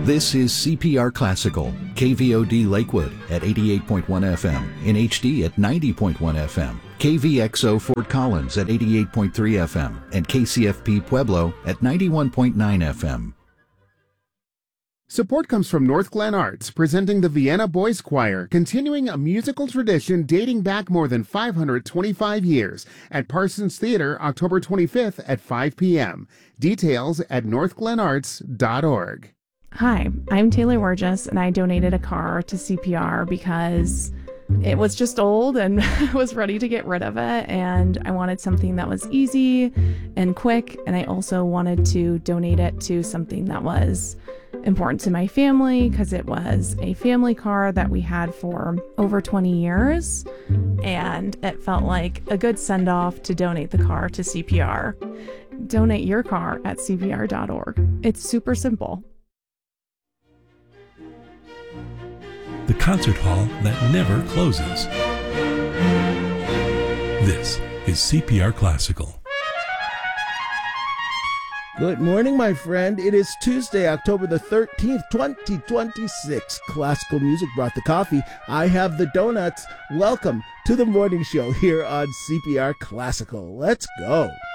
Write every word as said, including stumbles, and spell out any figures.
This is C P R Classical, K V O D Lakewood at eighty-eight point one F M, in H D at ninety point one F M, K V X O Fort Collins at eighty-eight point three F M, and K C F P Pueblo at ninety-one point nine F M. Support comes from North Glen Arts, presenting the Vienna Boys Choir, continuing a musical tradition dating back more than five hundred twenty-five years, at Parsons Theater, October twenty-fifth at five p.m. Details at north glen arts dot org. Hi, I'm Taylor Wargis, and I donated a car to C P R because it was just old and I was ready to get rid of it, and I wanted something that was easy and quick, and I also wanted to donate it to something that was important to my family because it was a family car that we had for over twenty years, and it felt like a good send-off to donate the car to C P R. Donate your car at C P R dot org. It's super simple. The concert hall that never closes. This is C P R Classical. Good morning, my friend. It is Tuesday, October the thirteenth, twenty twenty-six. Classical music brought the coffee. I have the donuts. Welcome to the morning show here on C P R Classical. Let's go.